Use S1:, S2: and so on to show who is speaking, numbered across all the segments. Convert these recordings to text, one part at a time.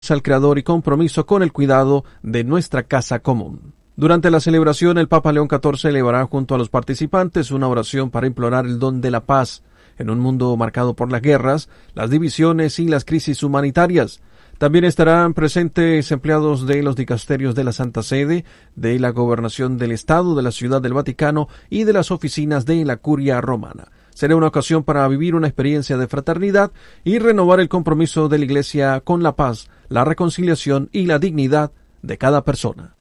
S1: al Creador y compromiso con el cuidado de nuestra casa común. Durante la celebración, el Papa León XIV elevará junto a los participantes una oración para implorar el don de la paz en un mundo marcado por las guerras, las divisiones y las crisis humanitarias. También estarán presentes empleados de los dicasterios de la Santa Sede, de la Gobernación del Estado, de la Ciudad del Vaticano y de las oficinas de la Curia Romana. Será una ocasión para vivir una experiencia de fraternidad y renovar el compromiso de la Iglesia con la paz, la reconciliación y la dignidad de cada persona.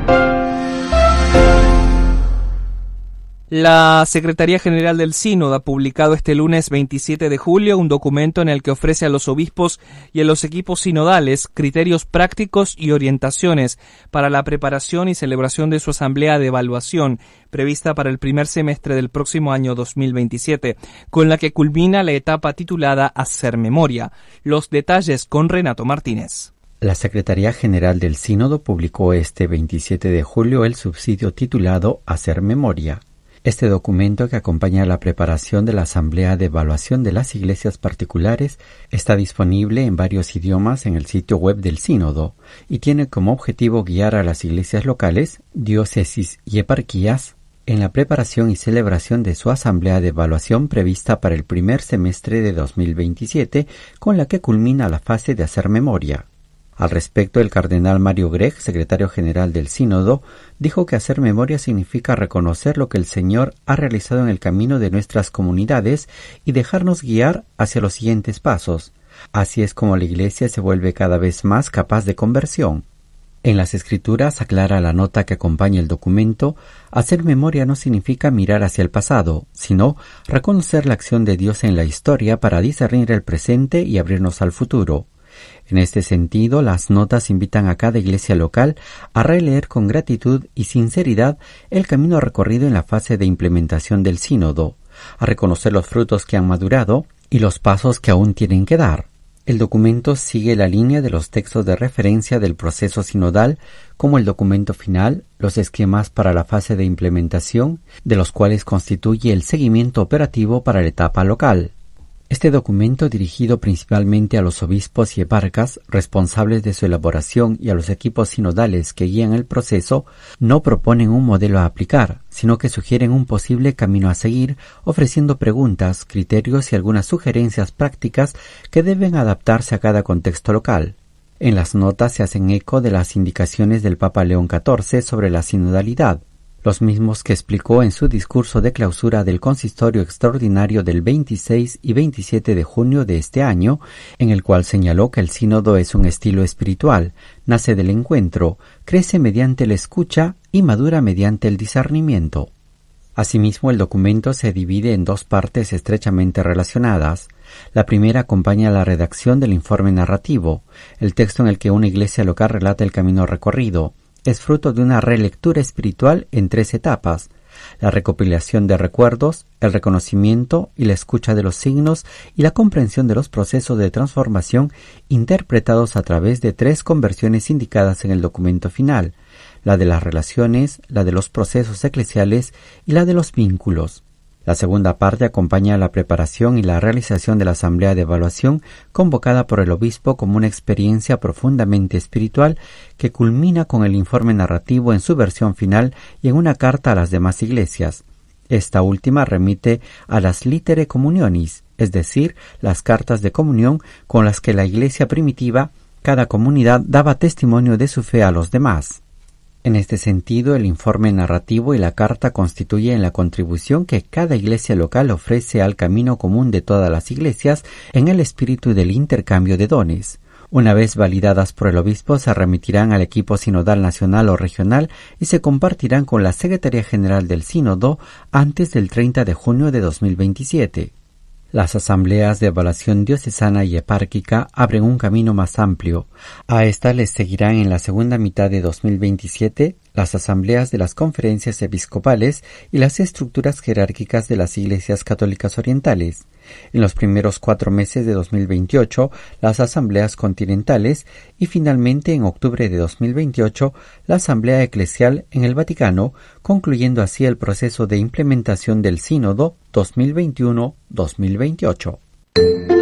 S2: La Secretaría General del Sínodo ha publicado este lunes 27 de julio un documento en el que ofrece a los obispos y a los equipos sinodales criterios prácticos y orientaciones para la preparación y celebración de su asamblea de evaluación prevista para el primer semestre del próximo año 2027, con la que culmina la etapa titulada Hacer Memoria. Los detalles con Renato Martínez.
S3: La Secretaría General del Sínodo publicó este 27 de julio el subsidio titulado Hacer Memoria. Este documento, que acompaña la preparación de la Asamblea de Evaluación de las Iglesias Particulares, está disponible en varios idiomas en el sitio web del Sínodo y tiene como objetivo guiar a las iglesias locales, diócesis y eparquías en la preparación y celebración de su Asamblea de Evaluación prevista para el primer semestre de 2027, con la que culmina la fase de hacer memoria. Al respecto, el cardenal Mario Grech, secretario general del Sínodo, dijo que hacer memoria significa reconocer lo que el Señor ha realizado en el camino de nuestras comunidades y dejarnos guiar hacia los siguientes pasos. Así es como la Iglesia se vuelve cada vez más capaz de conversión. En las Escrituras, aclara la nota que acompaña el documento, hacer memoria no significa mirar hacia el pasado, sino reconocer la acción de Dios en la historia para discernir el presente y abrirnos al futuro. En este sentido, las notas invitan a cada iglesia local a releer con gratitud y sinceridad el camino recorrido en la fase de implementación del sínodo, a reconocer los frutos que han madurado y los pasos que aún tienen que dar. El documento sigue la línea de los textos de referencia del proceso sinodal, como el documento final, los esquemas para la fase de implementación, de los cuales constituye el seguimiento operativo para la etapa local. Este documento, dirigido principalmente a los obispos y eparcas responsables de su elaboración y a los equipos sinodales que guían el proceso, no proponen un modelo a aplicar, sino que sugieren un posible camino a seguir, ofreciendo preguntas, criterios y algunas sugerencias prácticas que deben adaptarse a cada contexto local. En las notas se hacen eco de las indicaciones del Papa León XIV sobre la sinodalidad, los mismos que explicó en su discurso de clausura del Consistorio Extraordinario del 26 y 27 de junio de este año, en el cual señaló que el sínodo es un estilo espiritual, nace del encuentro, crece mediante la escucha y madura mediante el discernimiento. Asimismo, el documento se divide en dos partes estrechamente relacionadas. La primera acompaña la redacción del informe narrativo, el texto en el que una iglesia local relata el camino recorrido. Es fruto de una relectura espiritual en 3 etapas: la recopilación de recuerdos, el reconocimiento y la escucha de los signos y la comprensión de los procesos de transformación interpretados a través de 3 conversiones indicadas en el documento final: la de las relaciones, la de los procesos eclesiales y la de los vínculos. La segunda parte acompaña la preparación y la realización de la Asamblea de Evaluación convocada por el obispo como una experiencia profundamente espiritual que culmina con el informe narrativo en su versión final y en una carta a las demás iglesias. Esta última remite a las Litere Communionis, es decir, las cartas de comunión con las que la iglesia primitiva, cada comunidad, daba testimonio de su fe a los demás. En este sentido, el informe narrativo y la carta constituyen la contribución que cada iglesia local ofrece al camino común de todas las iglesias en el espíritu del intercambio de dones. Una vez validadas por el obispo, se remitirán al equipo sinodal nacional o regional y se compartirán con la Secretaría General del Sínodo antes del 30 de junio de 2027. Las asambleas de evaluación diocesana y epárquica abren un camino más amplio. A esta les seguirán en la segunda mitad de 2027 las asambleas de las conferencias episcopales y las estructuras jerárquicas de las iglesias católicas orientales. En los primeros 4 meses de 2028, las asambleas continentales y finalmente en octubre de 2028, la asamblea eclesial en el Vaticano, concluyendo así el proceso de implementación del Sínodo 2021-2028.